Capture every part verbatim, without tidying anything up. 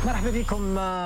مرحبا بكم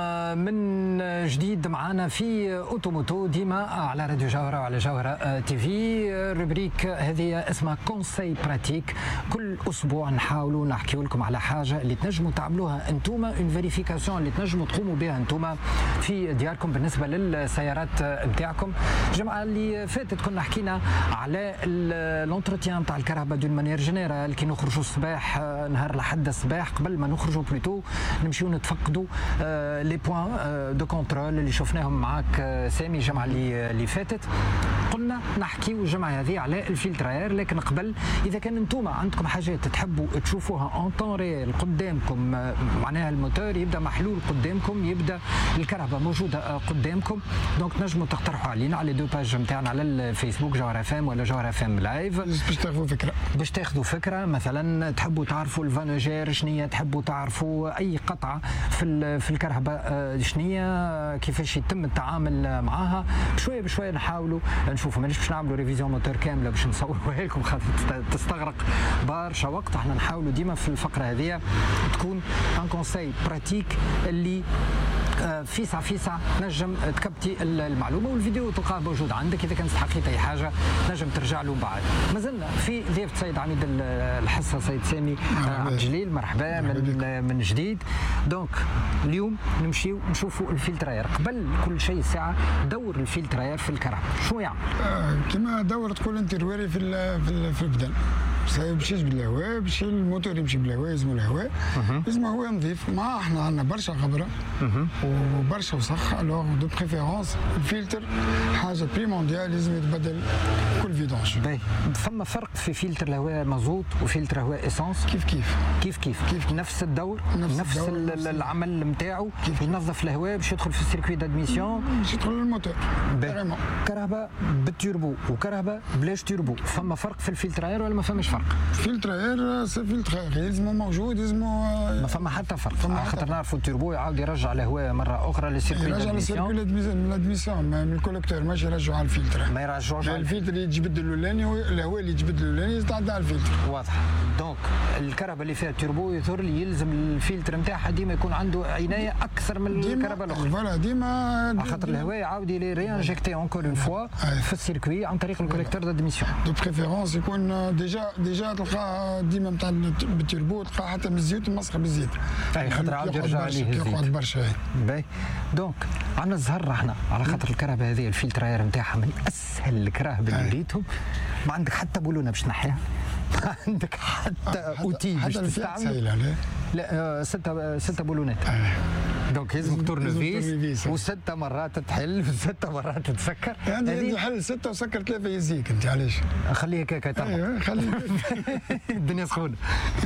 من جديد معنا في اوتوموتو ديما على راديو جوهره وعلى جوهره تي في. الروبريك هذه اسمها كونساي براتيك. كل اسبوع نحاولوا نحكيو لكم على حاجه اللي تنجموا تعملوها انتوما، اون فيريفيكاسيون اللي تنجموا تقوموا بها انتوما في دياركم بالنسبه للسيارات نتاعكم. الجمعه اللي فاتت كنا حكينا على لونتروتيان تاع الكهرباء دون مانيير جينيرال، كي نخرجوا الصباح نهار لحد الصباح قبل ما نخرجوا بلوتو نمشيو نتفقدوا لي بوين دو كونترول اللي شفناهم معاك سامي الجمعه اللي اللي فاتت. قلنا نحكيو الجمعه هذه على الفلتراير، لكن قبل اذا كان انتم عندكم حاجات تحبوا تشوفوها اون طون ريال قدامكم، معناها الموتور يبدا محلول قدامكم، يبدا الكهرباء موجوده قدامكم، دونك تنجموا تقترحوا علينا على دو باج نتاعنا على الفيسبوك جوهره فام ولا جوهره فام لايف باش تاخذوا فكره باش تاخذوا فكره. مثلا تحبوا تعرفوا الفانوجير شنية، تحبوا تعرفوا اي قطعه في في الكهرباء شنية، كيفاش يتم التعامل معها. بشويه بشويه نحاولوا نشوفوا، مانيش باش نعملوا ريفيزيون موتور كامله باش نصوروها لكم خاطر تستغرق برشا وقت. احنا نحاولوا ديما في الفقره هذه تكون ان كونساي براتيك اللي فيسع فيسع نجم تكبتي المعلومه، والفيديو تلقاه موجود عندك. اذا كان استحقيت اي حاجه نجم ترجع له بعد. مازلنا في ضيافه سيد عميد الحصه سيد سامي عبد الجليل، مرحبا من من جديد. دونك اليوم نمشيو نشوفوا الفلتراير. قبل كل شيء ساعه دور الفلتراير في الكهرباء شو يعمل؟ آه كما دور تقول انت رواري في في, في البدن باش يجبد الهواء، باش الموتور يمشي بالهواء، يلزمو الهواء، يلزمو هواء نظيف. مع احنا عندنا برشا غبره وبرشا وسخ، الوغ دو بريفيرونس الفلتر حاجه بريمونديال لازم يتبدل كل فيدونج. باهي، ثم فرق في فلتر الهواء مازوت وفلتر هواء اسانس؟ كيف كيف كيف كيف, كيف نفس الدور، نفس, نفس الدور العمل نتاعو، ينظف الهواء باش يدخل في السيركوي دادميسيون، باش يدخل للموتور. كهرباء بالتوربو وكهرباء بلاش توربو، فما فرق في الفلتراير ولا ما فماش فرق؟ فلتراير سي فلتراير يلزمو موجود، يلزمو ما فما حتى فرق. خاطر نعرفوا التوربو يعاود يرجع الهواء مره اخرى للسيركوي دادميسيون، يرجع للسيركوي دادميسيون من الكولكتور، ماشي يرجعوا على الفلتر. ما يرجعوش على الفلتر اللي يتجبد الاولاني، الهواء اللي يتجبد الاولاني يتعدى على الفلتر. واضح. دونك الكهرباء اللي فيها توربو يثور لي يلزم الفلتر نتاعها ديما يكون عنده عنايه اكثر من الكهرباء الاخرى. فوالا ديما خاطر الهواء يعاود يلي ريانجكتي اونكور اون فوا في السيركوي عن طريق الكولكتور دادميسيون. دو بريفيرونس يكون ديجا ديجا تلقاه ديما نتاع بالتوربو، تلقاه حتى من الزيوت مسخ بالزيت. اي خاطر عاود يرجع عليه الزيت. يقعد برشا. باهي. دونك عندنا الزهر احنا على خاطر الكهرباء هذه الفلتراير نتاعها من اسهل الكراهب اللي ريتهم. ما عندك حتى بولونه باش تنحيها، ما عندك حتى اوتي باش تستعمل. لا ستة ستة بولونات. دونك يلزمك تورنفيس وستة مرات تحل وستة مرات تسكر. عندي عندي حل ستة وسكر ثلاثة يزيك انت علاش؟ خليها كاكا تمام. ايوه خلي الدنيا سخونه.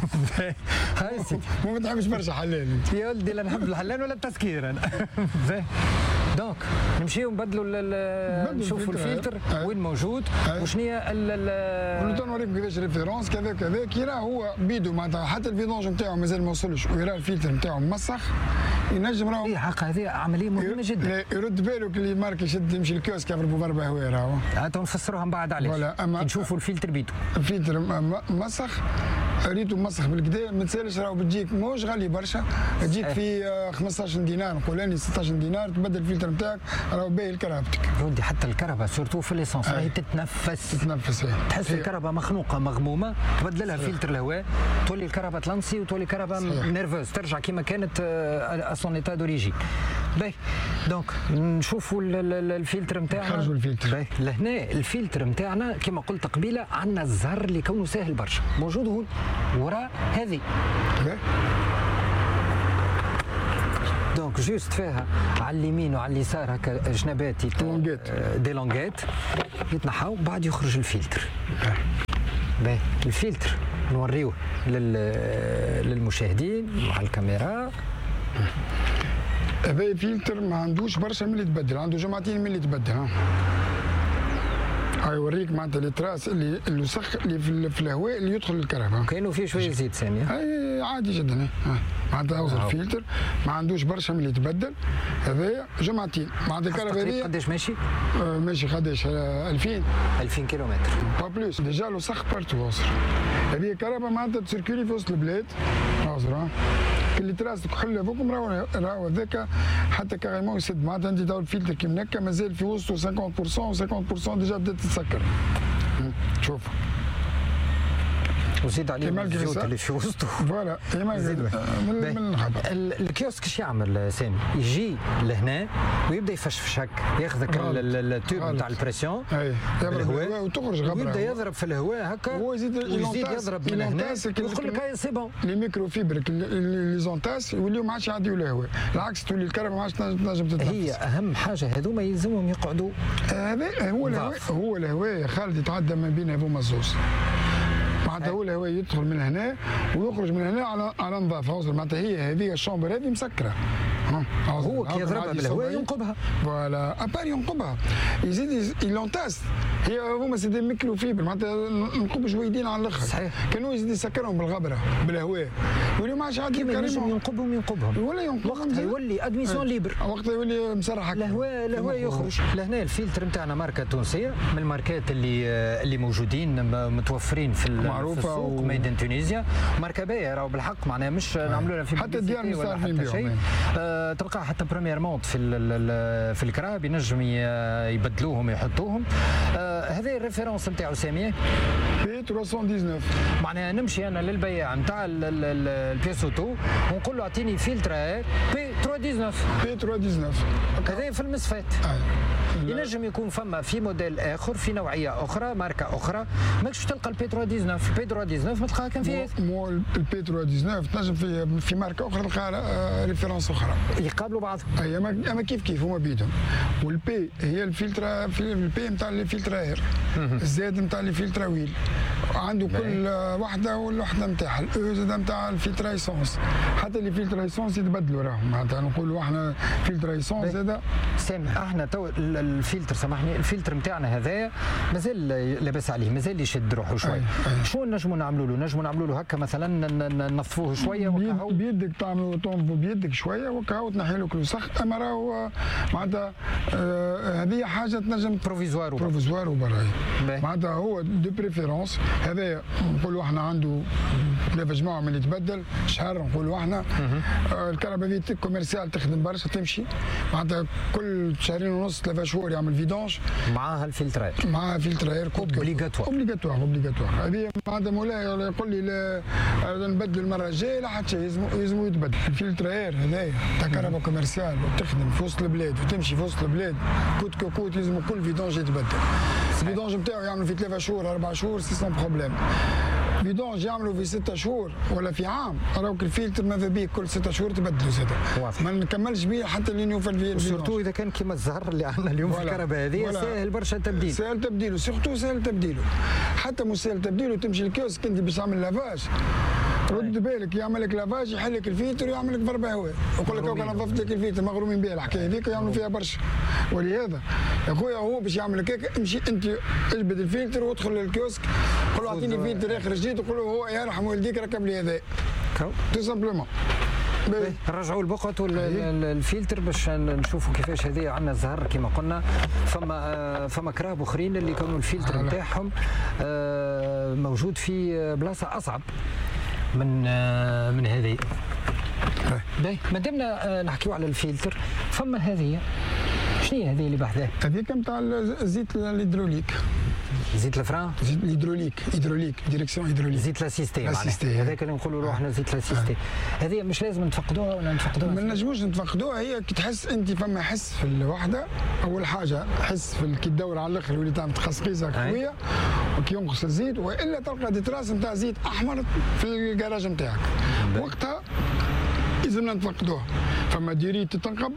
هاي سيدي. ما تحبش برشا حلال انت. يا ولدي لا نحب الحلال ولا التسكير انا. دونك نمشيو نبدلوا نشوفوا الفلتر وين موجود وشنو هي ال نوريكم كيفاش ريفيرونس كذا كذا. كي راه هو بيدو معناتها حتى الفيدونج نتاعو مازال ما وصلش ويرى الفلتر نتاعو مسخ، ينجم راهو اي حق هذه عمليه مهمه جدا. يرد بالك اللي مارك يشد يمشي الكيوسك يضربوا ضربه هواء راهو. هاتوا نفسروها من بعد علاش. نشوفوا الفلتر بيدو الفلتر مسخ، ريتو مسخ بالكدا ما تسالش راهو بتجيك موش غالي برشا، تجيك في خمسطاش دينار نقول اني ستطاش دينار تبدل الفلتر نتاعك راهو باهي لكرهبتك. ودي حتى الكهرباء سورتو في ليسونس راهي تتنفس تتنفس تحس الكهرباء مخنوقه مغمومه، تبدل لها فلتر الهواء تولي الكهرباء تلانسي وتولي الكهرباء نيرفوز ترجع كما كانت اسون ايتا دوريجين. باهي دونك نشوفوا الفلتر نتاعنا. نخرجوا الفلتر. باهي لهنا الفلتر نتاعنا كما قلت قبيله عندنا الزهر اللي كونه ساهل برشا موجود هون وراء هذه. دونك جوست فيها على اليمين وعلى اليسار هكا جنبات دي لونجات يتنحاو بعد يخرج الفلتر. باهي الفلتر نوريوه للمشاهدين مع الكاميرا. هذا فلتر ما عندوش برشا من اللي تبدل، عنده جمعتين من اللي تبدل. ها هاي يوريك معناتها لي تراس اللي الوسخ اللي في, في الهواء اللي يدخل الكهرباء. كانوا فيه شويه زيت سامي. اي عادي جدا. معناتها اوصل الفلتر ما عندوش برشا من اللي يتبدل. هذايا جمعتين معناتها الكهرباء هذيا قداش ماشي؟ آه ماشي قداش ألفين ألفين كيلومتر با بلوس. ديجا الوسخ بارتو واصل. هذه الكهرباء معناتها تسيركولي في وسط البلاد. واصل اللي تراسك حل فوقهم راهو راهو هذاك حتى كاريمون يسد معناتها انت تو الفلتر كيما هكا مازال في وسطه خمسين بالمئة و خمسين بالمئة ديجا بدات تتسكر. شوف وزيد عليه الزيوت اللي في وسطه. فوالا من من الخبر. الكيوسك اش يعمل سامي؟ يجي لهنا ويبدا يفشفش هك، ياخذك التوب نتاع البريسيون الهواء وتخرج غبره ويبدا يضرب في الهواء هكا ويزيد يضرب من هنا ويقول لك هاي سي بون. لي ميكرو فيبر لي زونتاس يوليو ما عادش يعديو الهواء، العكس تولي الكهرباء ما عادش تنجم تتنفس. هي اهم حاجه هذوما يلزمهم يقعدوا. هذا هو الهواء، هو الهواء يا خالد يتعدى ما بين هذوما الزوز. معناتها هو الهواء يدخل من هنا ويخرج من هنا على على نظافه. معناتها هي هذه الشامبر هذه مسكره. هو كي يضربها بالهواء ينقبها. فوالا ابار ينقبها يزيد يلونتاس. هي هما سي دي ميكرو فيبر معناتها نقب جويدين على الاخر. صحيح. كانوا يزيد يسكرهم بالغبره بالهواء. يولي ما عادش عاد ينجم ينقبهم ينقبهم. ولا ينقبهم وقتها يولي ادميسيون ليبر. وقتها يولي مسرح هكا. الهواء الهواء يخرج. لهنا الفلتر نتاعنا ماركه تونسيه من الماركات اللي اللي موجودين متوفرين في معروفه السوق ميدان تونيزيا. ماركه باهيه راهو بالحق معناها مش نعملوا لها في حتى الديار ولا حتى شيء. أه تلقاه حتى بريمير مونت في في الكراب ينجم يبدلوهم يحطوهم. أه هذه الريفيرونس نتاعو ساميه بي ثلاثمية وتسعطاش. معناها نمشي انا للبياع نتاع البياسوتو ونقول له اعطيني فلتر بي ثلاثمية وتسعطاش. بي ثلاثمية وتسعطاش هذا في المسفات. ينجم يكون فما في موديل اخر في نوعيه اخرى ماركه اخرى ماكش تلقى البي ثلاثمية وتسعطاش. البي ثلاثمية وتسعطاش ما تلقاها كان فيه مو البي ثلاثمية وتسعطاش تنجم في في ماركه اخرى تلقى ريفيرونس اخرى يقابلوا بعضهم. اي اما كيف كيف هما بيدهم. والبي هي الفلتر البي نتاع الفلتراير الزاد نتاع الفلتراويل عنده كل وحده والوحده نتاعها. الاو زاد نتاع الفلتر ايسونس حتى اللي فلتر ايسونس يتبدلوا راهم معناتها نقولوا احنا فلتر ايسونس زاد سامي احنا تو الفلتر سامحني الفلتر نتاعنا هذايا مازال لاباس عليه مازال يشد روحه شوي. شو نجموا نعملوا له؟ نجموا نعملوا له هكا مثلا ننظفوه شويه وكاهو بيدك تعملوا تنظفوا بيدك شويه وكاهو تنحي له كل وسخ. اما راهو معناتها هذه حاجه تنجم بروفيزوار بروفيزوار وبراهي معناتها هو دو بريفيرونس. هذا نقولوا احنا عنده لافاج معه من يتبدل شهر نقولوا احنا. الكهرباء هذه كوميرسيال تخدم برشا تمشي معناتها كل شهرين ونص ثلاثة شهور يعمل فيدونج معاها الفلتراير معاها فلتراير اوبليغاتوار اوبليغاتوار اوبليغاتوار. هذه معناتها مولاي يقول لي لا نبدل المره الجايه لا حتى شيء يلزموا يلزموا يتبدل. الفلتراير هذايا تاع كهرباء كوميرسيال وتخدم في وسط البلاد وتمشي في وسط البلاد كوت كوت يلزموا كل فيدونج يتبدل. الفيدونج نتاعو يعمل في ثلاثة شهور أربع شهور سي سون بروبليم. فيدونج يعملوا في ستة شهور ولا في عام راهو الفلتر ماذا بيه كل ستة شهور تبدلوا زاد ما نكملش بيه حتى اللي يوفى الفيدونج. سورتو اذا كان كيما الزهر اللي عندنا اليوم في الكهرباء هذه ساهل برشا تبديل. ساهل تبديله سورتو ساهل تبديله حتى مو ساهل تبديله. تمشي الكيوسك انت باش تعمل لافاج رد بالك يعمل لك لافاج يحل لك الفلتر ويعمل لك ضربه هواء يقول لك انا نظفت لك الفلتر مغرومين بها الحكايه هذيك يعملوا فيها برشا. ولهذا يا خويا هو باش يعمل لك هيك امشي انت اجبد الفلتر وادخل للكيوسك قول له اعطيني فلتر اخر جديد وقول له هو يرحم والديك ركب لي هذا تو سامبلومون. نرجعوا البقعة والفلتر باش نشوفوا كيفاش هذه عندنا الزهر كما قلنا. فما فما كراب اخرين اللي كانوا الفلتر نتاعهم موجود في بلاصه اصعب من من هذه. باهي ما دمنا نحكيو على الفلتر فما هذه شنو هي هذه اللي بحذاه؟ هذيك نتاع الزيت الهيدروليك. زيت الفران؟ زيت الهيدروليك هيدروليك ديريكسيون هيدروليك. زيت لاسيستي هذاك اللي نقولوا له احنا زيت لاسيستي. هذه مش لازم نتفقدوها ولا نتفقدوها؟ ما نجموش نتفقدوها. هي كي تحس انت فما حس في الوحده اول حاجه حس في كي تدور على الاخر يولي تعمل تخصقيزه قويه وكي ينقص الزيت والا تلقى دي تراس نتاع زيت احمر في الكراج نتاعك. وقتها لازمنا نتفقدوها. فما ديريت تتنقب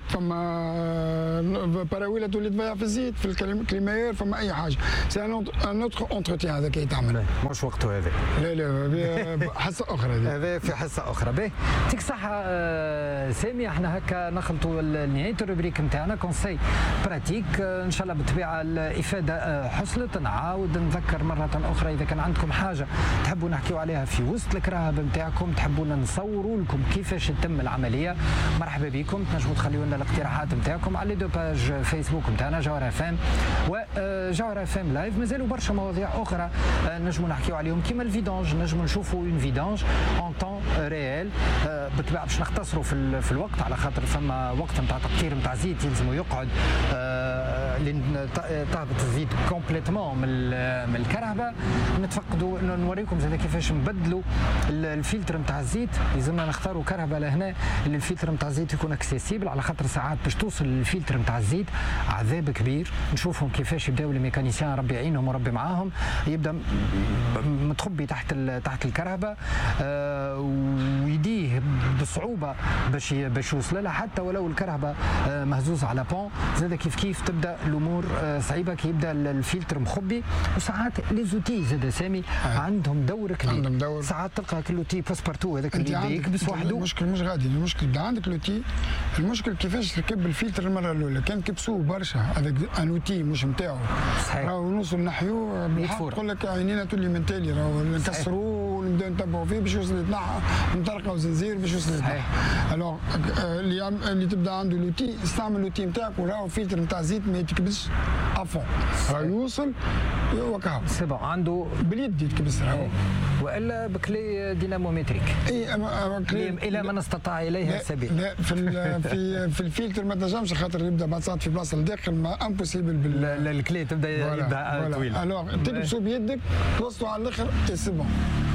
فما باراويله تولي تضيع في الزيت في الكليماير فما اي حاجه. سي ان اوتر اونتروتيان هذاك يتعمل مش وقته هذا. لا لا حصه اخرى هذه. هذا في حصه اخرى. باهي يعطيك الصحه سامي. احنا هكا نخلطوا لنهايه الروبريك نتاعنا كونساي براتيك. ان شاء الله بالطبيعه الافاده حصلت. نعاود نذكر مره اخرى اذا كان عندكم حاجه تحبوا نحكيوا عليها في وسط الكراهب نتاعكم تحبونا نصوروا لكم كيفاش تتم العمليه مرحبا بكم. تنجموا تخليوا لنا الاقتراحات نتاعكم على لي دو باج فيسبوك نتاعنا جوهرة اف ام وجوهرة اف ام لايف. مازالوا برشا مواضيع اخرى نجموا نحكيو عليهم كيما الفيدونج، نجموا نشوفوا اون فيدونج اون طون ريال. بالطبيعه باش نختصروا في, في الوقت على خاطر فما وقت نتاع تقطير نتاع زيت يلزموا يقعد لين تهبط الزيت كومبليتمون من من الكرهبه. نتفقدوا انه نوريكم زاد كيفاش نبدلوا الفلتر نتاع الزيت. لازمنا نختاروا كرهبه لهنا اللي الفلتر نتاع الزيت يكون اكسيسيبل، على خاطر ساعات باش توصل للفلتر نتاع الزيت عذاب كبير. نشوفهم كيفاش يبداو الميكانيسيان ربي يعينهم وربي معاهم، يبدا متخبي تحت تحت الكرهبه ويديه بصعوبه باش باش يوصل لها، حتى ولو الكرهبه مهزوزه على بون. زاد كيف كيف تبدا الامور صعيبه كي يبدا الفلتر مخبي. وساعات لي زوتي زاد سامي عندهم دور كبير، عندهم دور. ساعات تلقى كلوتي باسبارتو هذاك اللي يكبس وحده. المشكل مش غادي، المشكل بدا عندك لوتي. المشكل كيفاش تركب الفلتر المره الاولى. كان كبسوه برشا هذاك ان اوتي مش نتاعو، راهو نوصل نحيوه بالحق تقول لك عينينا تولي من تالي، راهو نكسروه ونبداو نتبعوا فيه باش يوصل يتنحى، نطرقوا زنزير باش يوصل يتنحى. الوغ اللي اللي تبدا عنده لوتي استعمل لوتي نتاعك وراهو فلتر نتاع زيت ما يتكبسش افون، راهو يوصل وكاو سي بون عنده باليد يتكبس راهو، والا بكلي دينامومتريك. اي اما كلي الى من استطاع اليها السبيل. لا في في في الفلتر ما تنجمش خاطر يبدا بعد ساعات في بلاصه لداخل ما امبوسيبل بال الكلي تبدا يبدا طويل. الوغ تكبسوا بيدك توصلوا على الاخر سي بون.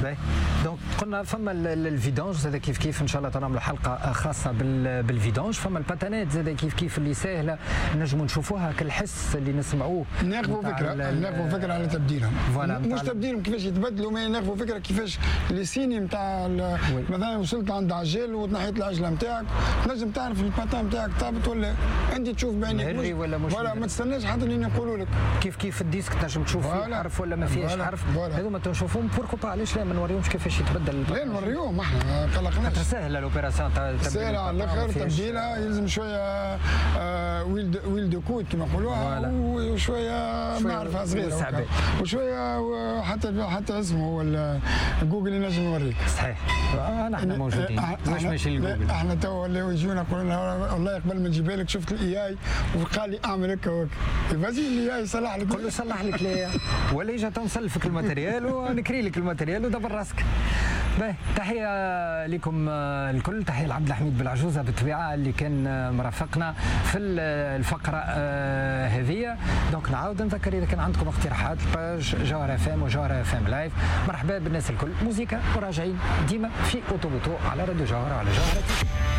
دونك قلنا فما الفيدونج زاد كيف كيف ان شاء الله تنعملوا حلقه خاصه بالفيدونج. فما الباتانات زاد كيف كيف اللي ساهله نجموا نشوفوها كالحس اللي نسمعوه. ناخذوا فكره ناخذوا فكره على تبديلهم، مش تبديلهم كيفاش يتبدلوا، ما ناخذوا فكره كيفاش لي سيني نتاع مثلا وصلت عند عجل وتنحيت العجله نتاعك تنجم تعرف الباتان نتاعك طابت ولا انت تشوف بعينيك ولا مش ولا ما تستناش حتى اللي يقولوا لك. كيف كيف الديسك تنجم تشوف فيه حرف ولا ما فيهش حرف. هذوما تشوفوهم بوركو با علاش لا ما نوريهمش كيفاش يتبدل. لا نوريهم احنا قلقناش. سهله الاوبيراسيون تاع سهله على الاخر تبديلها، يلزم شويه ويل ويل دو كود كما يقولوها وشويه معرفه صغيره وشويه حتى حتى اسمه ولا جوجل ينجم يوريك. صحيح نحن موجودين مش ماشي لجوجل. احنا تو ولاو يجونا يقولوا لنا والله قبل ما نجيبها لك شفت الاي اي وقال لي اعمل هكا وهكا، فازي الاي اي يصلح لك. قول له صلح لك الاي اي ولا يجي نسلفك الماتيريال ونكري لك الماتيريال ودبر راسك. باهي تحيه لكم الكل، تحيه لعبد الحميد بالعجوزه بالطبيعه اللي كان مرافقنا في الفقره هذه. دونك نعاود نذكر اذا كان عندكم اقتراحات باج جوهرة اف ام وجوهرة اف ام لايف. مرحبا بالناس الكل، موسيقى وراجعين ديما في اوتوبوتو على راديو جوهرة وعلى جوهرة.